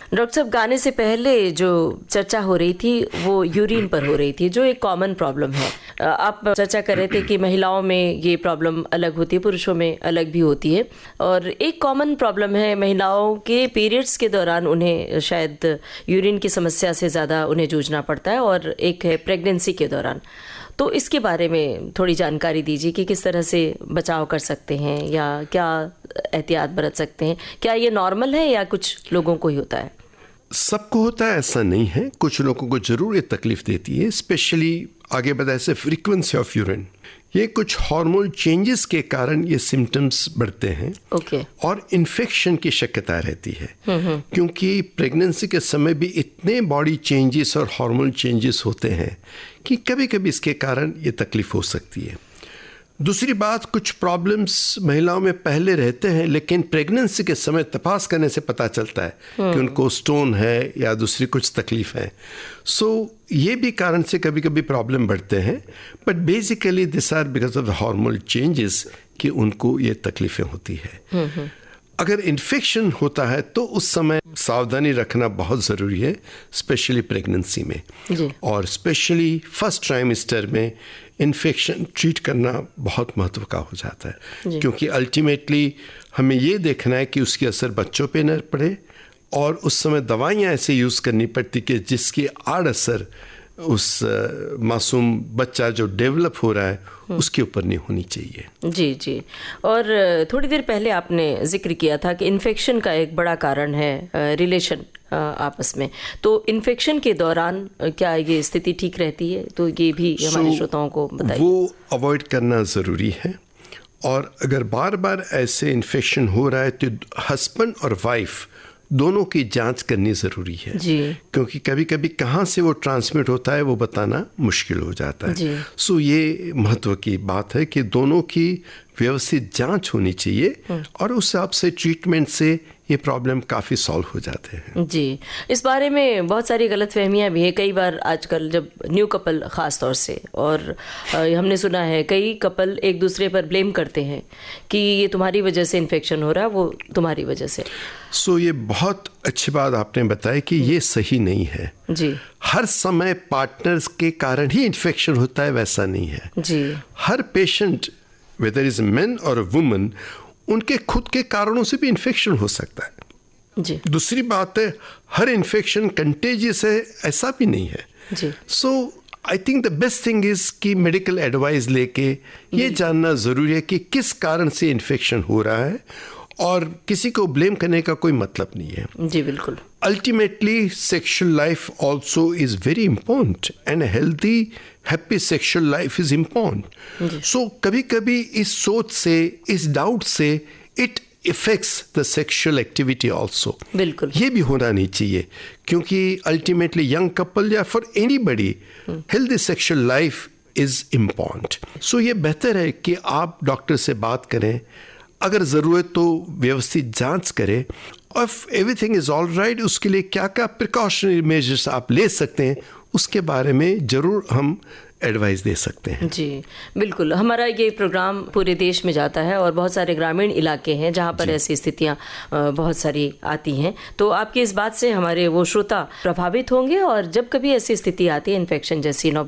Doctor साहब, गाने से पहले जो चर्चा हो रही थी वो यूरिन पर हो रही थी, जो एक कॉमन प्रॉब्लम है। आप चर्चा कर रहे थे कि महिलाओं में ये प्रॉब्लम अलग होती है, पुरुषों में अलग भी होती है। और एक कॉमन प्रॉब्लम है महिलाओं के पीरियड्स के दौरान उन्हें शायद यूरिन की समस्या से ज़्यादा उन्हें जूझना पड़ता है, और एक है प्रेगनेंसी के दौरान। तो इसके बारे में थोड़ी जानकारी दीजिए कि किस तरह से बचाव कर सकते हैं या क्या एहतियात बरत सकते हैं। क्या ये नॉर्मल है या कुछ लोगों को ही होता है? सबको होता है ऐसा नहीं है, कुछ लोगों को जरूर ये तकलीफ देती है। स्पेशली आगे बताए से फ्रीक्वेंसी ऑफ यूरिन, ये कुछ हार्मोन चेंजेस के कारण ये सिम्टम्स बढ़ते हैं। ओके। और इन्फेक्शन की शक्यता रहती है, क्योंकि प्रेगनेंसी के समय भी इतने बॉडी चेंजेस और हार्मोन चेंजेस होते हैं कि कभी कभी इसके कारण ये तकलीफ हो सकती है। दूसरी बात, कुछ प्रॉब्लम्स महिलाओं में पहले रहते हैं, लेकिन प्रेगनेंसी के समय तपास करने से पता चलता है कि उनको स्टोन है या दूसरी कुछ तकलीफ है। सो ये भी कारण से कभी कभी प्रॉब्लम बढ़ते हैं, but basically this are because of the hormonal changes कि उनको ये तकलीफें होती है। अगर इन्फेक्शन होता है तो उस समय सावधानी रखना बहुत ज़रूरी है, स्पेशली प्रेगनेंसी में जी। और स्पेशली फर्स्ट ट्राइमेस्टर में इन्फेक्शन ट्रीट करना बहुत महत्व का हो जाता है, क्योंकि अल्टीमेटली हमें ये देखना है कि उसकी असर बच्चों पे न पड़े, और उस समय दवाइयाँ ऐसे यूज़ करनी पड़ती कि जिसकी आड़ असर उस मासूम बच्चा जो डेवलप हो रहा है उसके ऊपर नहीं होनी चाहिए। जी जी। और थोड़ी देर पहले आपने जिक्र किया था कि इन्फेक्शन का एक बड़ा कारण है रिलेशन आपस में, तो इन्फेक्शन के दौरान क्या ये स्थिति ठीक रहती है? तो ये भी हमारे श्रोताओं को बताइए। वो अवॉइड करना ज़रूरी है, और अगर बार बार ऐसे इन्फेक्शन हो रहा है तो हस्बैंड और वाइफ दोनों की जांच करनी ज़रूरी है जी। क्योंकि कभी कभी कहाँ से वो ट्रांसमिट होता है वो बताना मुश्किल हो जाता है। सो ये महत्व की बात है कि दोनों की व्यवस्थित जांच होनी चाहिए, और उस हिसाब से ट्रीटमेंट से ये प्रॉब्लम काफ़ी सॉल्व हो जाते हैं। जी, इस बारे में बहुत सारी गलतफहमियां भी है कई बार आजकल, जब न्यू कपल ख़ास तौर से, और हमने सुना है कई कपल एक दूसरे पर ब्लेम करते हैं कि ये तुम्हारी वजह से इन्फेक्शन हो रहा है, वो तुम्हारी वजह से। सो ये बहुत अच्छी बात आपने बताई कि ये सही नहीं है जी। हर समय पार्टनर्स के कारण ही इन्फेक्शन होता है वैसा नहीं है जी। हर पेशेंट वेदर इज मैन और वुमन, उनके खुद के कारणों से भी इन्फेक्शन हो सकता है जी। दूसरी बात है हर इन्फेक्शन कंटेजियस है ऐसा भी नहीं है जी। सो I think the best thing is कि मेडिकल एडवाइस लेके ये जानना जरूरी है कि किस कारण से इन्फेक्शन हो रहा है, और किसी को ब्लेम करने का कोई मतलब नहीं है। जी बिल्कुल। Ultimately sexual life also is very important and healthy happy sexual life is important. सो कभी कभी इस सोच से, इस डाउट से it effects the sexual activity also. बिल्कुल, ये भी होना नहीं चाहिए, क्योंकि अल्टीमेटली यंग कपल या for anybody healthy sexual life is important. सो ये बेहतर है कि आप डॉक्टर से बात करें, अगर ज़रूरत तो व्यवस्थित जांच करें, और एवरीथिंग इज़ ऑल राइट उसके लिए क्या क्या प्रिकॉशनरी मेजर्स आप ले सकते हैं उसके बारे में ज़रूर हम एडवाइस दे सकते हैं। जी बिल्कुल। हमारा ये प्रोग्राम पूरे देश में जाता है और बहुत सारे ग्रामीण इलाके हैं जहाँ पर ऐसी स्थितियाँ बहुत सारी आती हैं, तो आपकी इस बात से हमारे वो श्रोता प्रभावित होंगे, और जब कभी ऐसी स्थिति आती है इन्फेक्शन जैसी